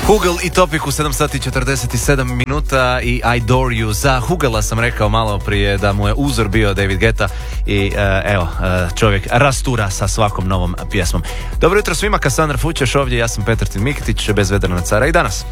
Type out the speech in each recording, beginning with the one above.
Hugel i Topic u 7 sati 47 minuta i I Adore You. Za Hugela sam rekao malo prije da mu je uzor bio David Guetta i čovjek rastura sa svakom novom pjesmom. Dobro jutro svima, Kasandra Fučeš ovdje, ja sam Petartin Mikitić, bez Vedrana Cara i danas.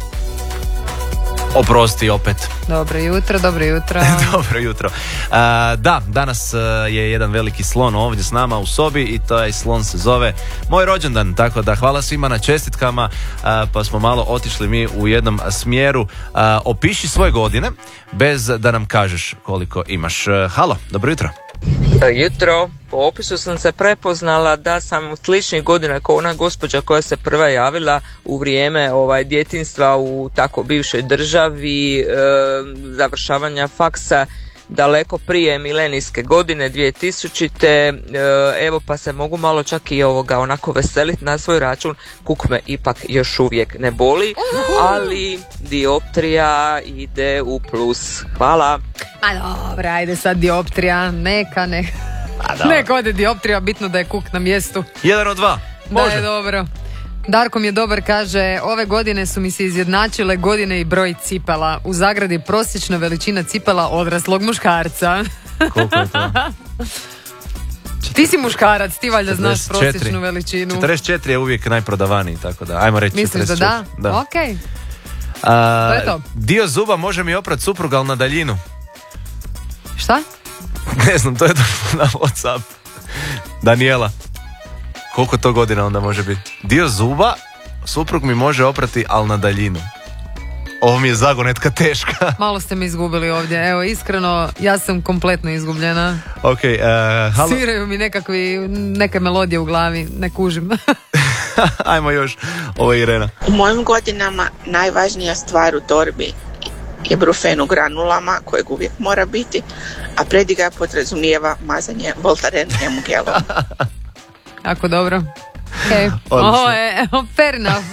Oprosti opet. Dobro jutro. Dobro jutro. Danas je jedan veliki slon ovdje s nama u sobi i taj slon se zove moj rođendan, tako da hvala svima na čestitkama, pa smo malo otišli mi u jednom smjeru. Opiši svoje godine bez da nam kažeš koliko imaš. Halo, dobro jutro. Jutro, po opisu sam se prepoznala da sam u sličnih godina kao ona gospođa koja se prva javila u vrijeme djetinjstva u tako bivšoj državi, završavanja faksa daleko prije milenijske godine 2000. Evo pa se mogu malo čak i onako veseliti na svoj račun, kuk me ipak još uvijek ne boli, ali dioptrija ide u plus. Hvala. Ma dobro, ajde sad dioptrija, neka ode dioptrija, bitno da je kuk na mjestu. 1 od 2, može. Da je dobro. Darko mi je dobar, kaže, ove godine su mi se izjednačile godine i broj cipela. U zagradi prosječna veličina cipela odraslog muškarca. Koliko je to? Ti si muškarac, ti valjda znaš prosječnu veličinu. 44 je uvijek najprodavaniji, tako da, ajmo reći 44. Misliš da? Okej. To je to. Dio zuba može mi oprat supruga, ali na daljinu. Šta? Ne znam, to je došlo na WhatsApp. Daniela. Koliko to godina onda može biti? Dio zuba suprug mi može oprati, ali na daljinu. Ovo mi je zagonetka teška. Malo ste me izgubili ovdje. Evo, iskreno, ja sam kompletno izgubljena. Okay, halo. Sviraju mi neke melodije u glavi, ne kužim. Ajmo još, ovo je Irena. U mojim godinama najvažnija stvar u torbi je brufen u granulama, kojeg uvijek mora biti, a prediga podrazumijeva mazanje Voltarenijom gelom. Ako dobro. Okay. Ovo je fair enough.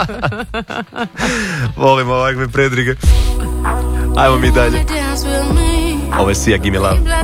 Volim ovakve predrige. Ajmo mi dalje. Ovo je Sia, Give Me Love.